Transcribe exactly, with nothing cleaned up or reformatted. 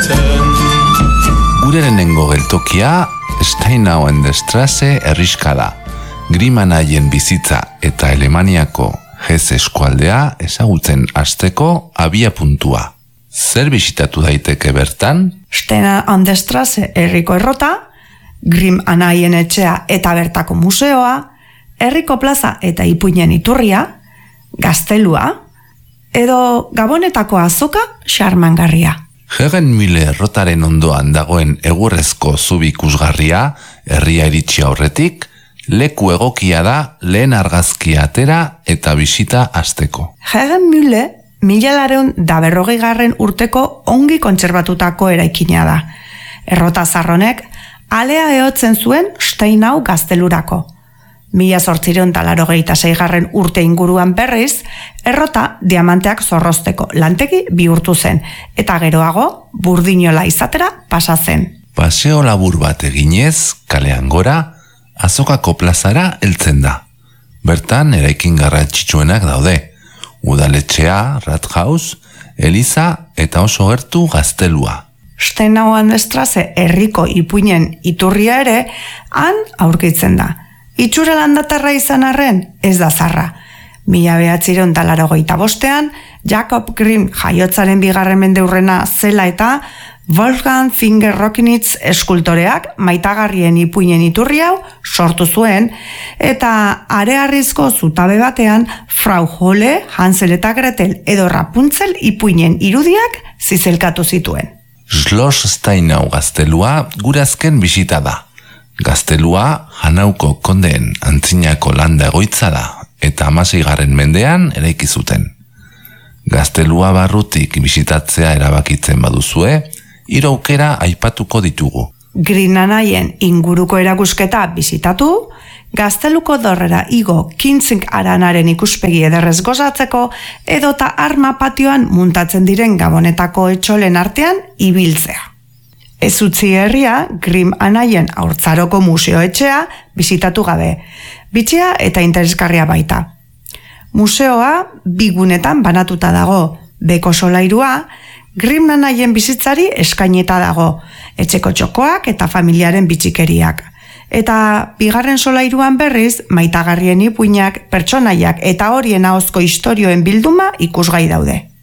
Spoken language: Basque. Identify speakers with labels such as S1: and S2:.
S1: Gure lehenengo geltokia Steinau en der Straße herriska da. Grimm haien bizitza eta Alemaniako Hesse eskualdea ezagutzen hasteko abia puntua. Zer bisitatu daiteke bertan?
S2: Steinau an der Straße herriko errota, Grimm anaien etxea eta bertako museoa, herriko plaza eta ipuinen iturria, gaztelua, edo Gabonetako azoka xarmangarria.
S1: Herrenmühle errotaren ondoan dagoen egurrezko zubi ikusgarria, herria iritsi aurretik, leku egokia da lehen argazkia atera eta bisita hasteko.
S2: Herrenmühle mila laurehun eta berrogei garren urteko ongi kontserbatutako eraikina da. Errota zarronek alea ehotzen zuen Steinau gaztelurako. Mila zortziehun eta laurogeita sei garren urte inguruan berriz, errota diamanteak zorrozteko lantegi bihurtu zen, eta geroago burdinola izatera pasa zen.
S1: Paseo labur bat eginez, kalean gora, azokako plazara heltzen da. Bertan eraikin garrantzitsuenak daude. Udaletxea, Rathaus, Eliza eta oso gertu gaztelua.
S2: Steinau an der Straße herriko ipuinen iturria ere han aurkitzen da. Itxura landatarra izan arren ez da zarra. Mila behatziehun eta laurogeita bostean, Jakob Grimm jaiotzaren bigarren mendeurrena zela eta Wolfgang Finger-Rochnitz eskultoreak maitagarrien ipuinen iturri hau sortu zuen, eta arearrizko zutabe batean Frau Holle, Hansel eta Gretel edo Rapunzel ipuinen irudiak zizelkatu zituen.
S1: Schloss Steinau gaztelua gure azken bisita da. Gaztelua Hanauko kondeen antzinako landa egoitza da, eta hamaseigarren mendean eraiki zuten. Gaztelua barrutik bisitatzea erabakitzen baduzue, hiru aukera aipatuko ditugu.
S2: Grimm anaien inguruko erakusketa bisitatu, gazteluko dorrera igo Kintzig aranaren ikuspegi ederrez gozatzeko, edota arma patioan muntatzen diren Gabonetako etxolen artean ibiltzea. Ez utzi herria Grimm anaien haurtzaroko museoetxea bisitatu gabe, bitxia eta interesgarria baita. Museoa bigunetan banatuta dago, beko solairua Grimm anaien bizitzari eskaineta dago, etxeko txokoak eta familiaren bitxikeriak. Eta bigarren solairuan berriz, maitagarrien ipuinak, pertsonaiak eta horien ahozko istorioen bilduma ikusgai daude.